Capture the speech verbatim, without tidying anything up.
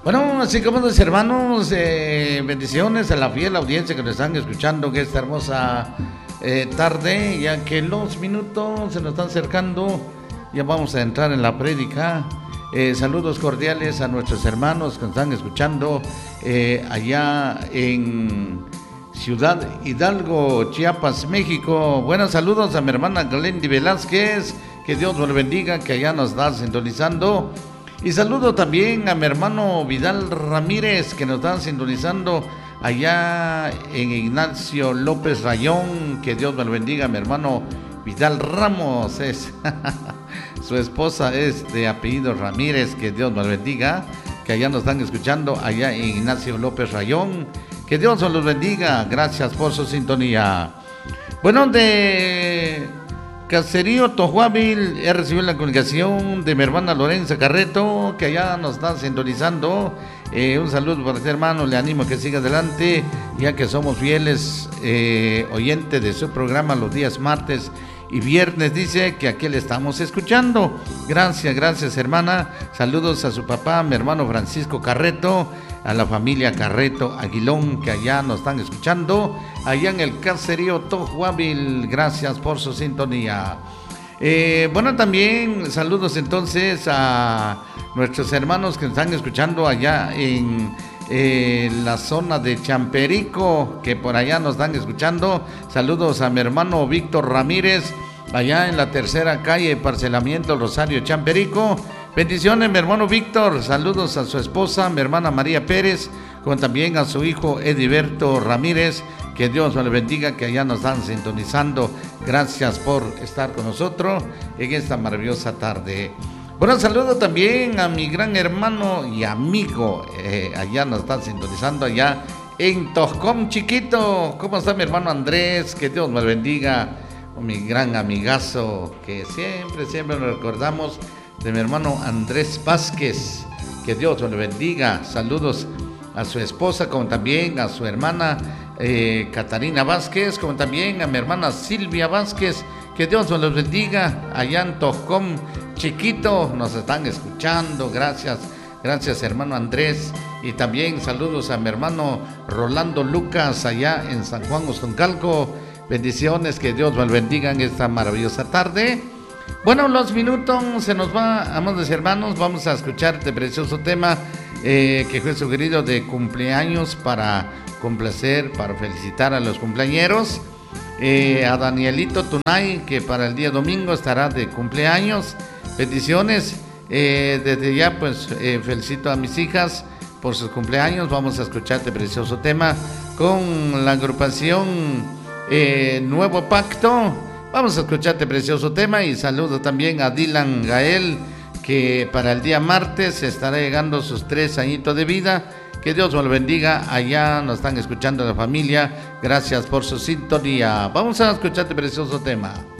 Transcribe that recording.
Bueno, así como los hermanos, eh, bendiciones a la fiel audiencia que nos están escuchando en esta hermosa eh, tarde, ya que los minutos se nos están acercando, ya vamos a entrar en la prédica. Eh, saludos cordiales a nuestros hermanos que nos están escuchando eh, allá en Ciudad Hidalgo, Chiapas, México. Buenos saludos a mi hermana Glendy Velázquez, que Dios nos bendiga, que allá nos está sintonizando. Y saludo también a mi hermano Vidal Ramírez, que nos está sintonizando allá en Ignacio López Rayón. Que Dios me lo bendiga, mi hermano Vidal Ramos. Es su esposa es de apellido Ramírez, que Dios me lo bendiga, que allá nos están escuchando allá en Ignacio López Rayón. Que Dios os los bendiga. Gracias por su sintonía. Bueno, de Caserío Tojuábil he recibido la comunicación de mi hermana Lorenza Carreto, que allá nos está sintonizando. Eh, un saludo para este hermano, le animo a que siga adelante, ya que somos fieles eh, oyentes de su programa los días martes y viernes. Dice que aquí le estamos escuchando. Gracias, gracias hermana. Saludos a su papá, mi hermano Francisco Carreto, a la familia Carreto Aguilón, que allá nos están escuchando, allá en el Caserío Tojuábil. Gracias por su sintonía. Eh, bueno, también saludos entonces a nuestros hermanos que nos están escuchando allá en eh, la zona de Champerico, que por allá nos están escuchando. Saludos a mi hermano Víctor Ramírez, allá en la tercera calle, parcelamiento Rosario Champerico. Bendiciones, mi hermano Víctor. Saludos a su esposa, mi hermana María Pérez, como también a su hijo Ediberto Ramírez. Que Dios me le bendiga, que allá nos están sintonizando. Gracias por estar con nosotros en esta maravillosa tarde. Bueno, saludo también a mi gran hermano y amigo. Eh, allá nos están sintonizando, allá en Toscom, Chiquito. ¿Cómo está mi hermano Andrés? Que Dios me le bendiga. Mi gran amigazo, que siempre, siempre nos recordamos de mi hermano Andrés Vázquez. Que Dios me le bendiga. Saludos a su esposa, como también a su hermana eh, Catarina Vázquez, como también a mi hermana Silvia Vázquez. Que Dios me los bendiga. Allá en Toscom, Chiquito, nos están escuchando. Gracias, gracias hermano Andrés. Y también saludos a mi hermano Rolando Lucas, allá en San Juan Ostoncalco. Bendiciones, que Dios me los bendiga en esta maravillosa tarde. Bueno, los minutos se nos va, amados hermanos. Vamos a escuchar este precioso tema eh, que fue sugerido de cumpleaños, para complacer, para felicitar a los cumpleañeros. Eh, a Danielito Tunay, que para el día domingo estará de cumpleaños. Bendiciones. Eh, desde ya pues eh, felicito a mis hijas por sus cumpleaños. Vamos a escuchar este precioso tema con la agrupación eh, Nuevo Pacto. Vamos a escuchar este precioso tema. Y saludo también a Dylan Gael, que para el día martes estará llegando sus tres añitos de vida. Que Dios me lo bendiga. Allá nos están escuchando la familia. Gracias por su sintonía. Vamos a escuchar este precioso tema.